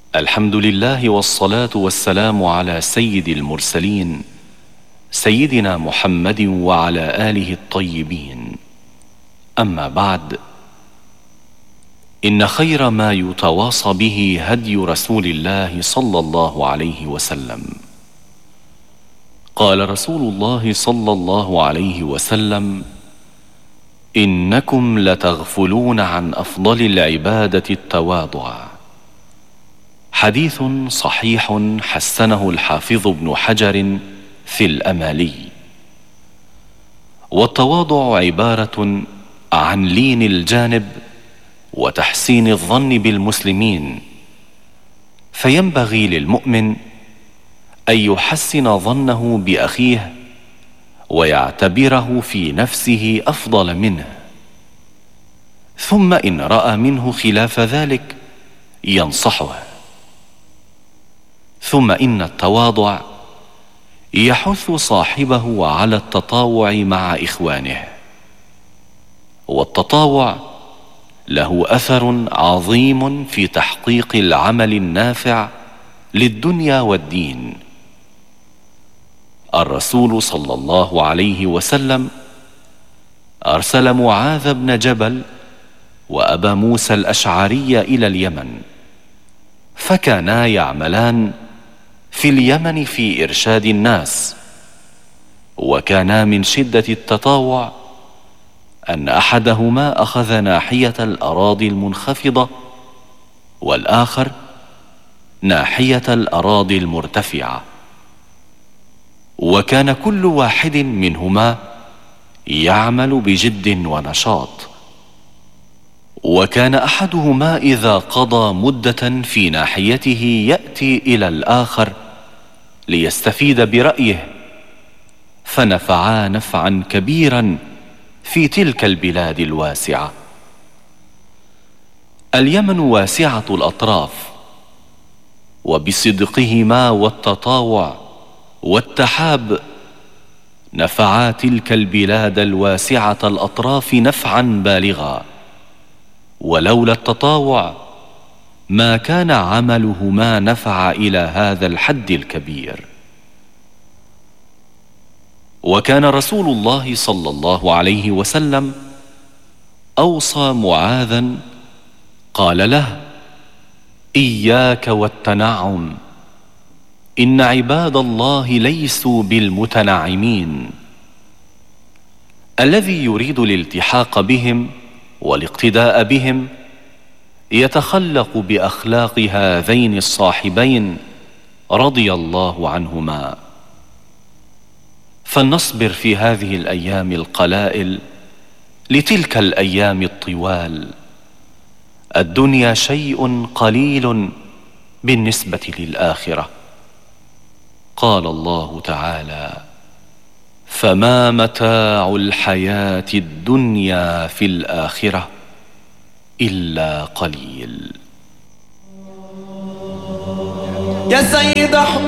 الحمد لله والصلاة والسلام على سيد المرسلين سيدنا محمد وعلى آله الطيبين. أما بعد، إن خير ما يتواصى به هدي رسول الله صلى الله عليه وسلم. قال رسول الله صلى الله عليه وسلم: إنكم لتغفلون عن أفضل العبادة التواضع. حديث صحيح حسنه الحافظ ابن حجر في الأمالي. والتواضع عبارة عن لين الجانب وتحسين الظن بالمسلمين، فينبغي للمؤمن أن يحسن ظنه بأخيه ويعتبره في نفسه أفضل منه، ثم إن رأى منه خلاف ذلك ينصحه. ثم إن التواضع يحث صاحبه على التطاوع مع إخوانه، والتطاوع له أثر عظيم في تحقيق العمل النافع للدنيا والدين. الرسول صلى الله عليه وسلم أرسل معاذ بن جبل وأبا موسى الأشعري إلى اليمن، فكانا يعملان في اليمن في إرشاد الناس، وكانا من شدة التطاوع أن أحدهما أخذ ناحية الأراضي المنخفضة والآخر ناحية الأراضي المرتفعة، وكان كل واحد منهما يعمل بجد ونشاط. وكان أحدهما إذا قضى مدة في ناحيته يأتي إلى الآخر ليستفيد برأيه، فنفعا نفعا كبيرا في تلك البلاد الواسعة. اليمن واسعة الأطراف، وبصدقهما والتطاوع والتحاب نفعا تلك البلاد الواسعة الأطراف نفعا بالغا، ولولا التطاوع ما كان عملهما نفع إلى هذا الحد الكبير. وكان رسول الله صلى الله عليه وسلم أوصى معاذا، قال له: إياك والتنعم، إن عباد الله ليسوا بالمتنعمين. الذي يريد الالتحاق بهم والاقتداء بهم يتخلق بأخلاق هذين الصاحبين رضي الله عنهما. فلنصبر في هذه الأيام القلائل لتلك الأيام الطوال. الدنيا شيء قليل بالنسبة للآخرة. قال الله تعالى: فما متاع الحياة الدنيا في الآخرة إلا قليل. يا سيد أحمد